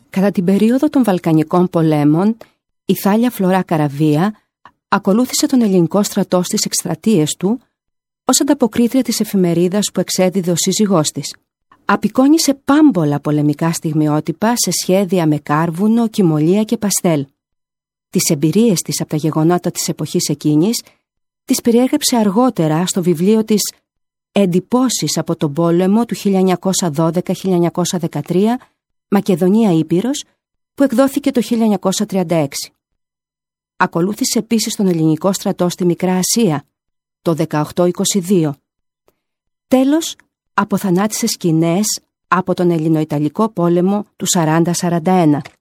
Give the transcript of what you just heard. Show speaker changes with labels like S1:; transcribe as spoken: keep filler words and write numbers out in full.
S1: Κατά την περίοδο των Βαλκανικών πολέμων, η Θάλια Φλωρά Καραβία ακολούθησε τον ελληνικό στρατό στις εκστρατείες του ως ανταποκρίτρια της εφημερίδας που εξέδιδε ο σύζυγός της. Απεικόνισε πάμπολα πολεμικά στιγμιότυπα σε σχέδια με κάρβουνο, κυμολία και παστέλ. Τις εμπειρίες της από τα γεγονότα της εποχής εκείνης τις περιέγραψε αργότερα στο βιβλίο της «Εντυπώσεις από τον πόλεμο» του χίλια εννιακόσια δώδεκα με χίλια εννιακόσια δεκατρία, Μακεδονία Ήπειρος, που εκδόθηκε το χίλια εννιακόσια τριάντα έξι. Ακολούθησε επίσης τον ελληνικό στρατό στη Μικρά Ασία, το δεκαοκτώ είκοσι δύο. Τέλος, αποθανάτησε σκηνές από τον Ελληνοϊταλικό πόλεμο του σαράντα σαράντα ένα.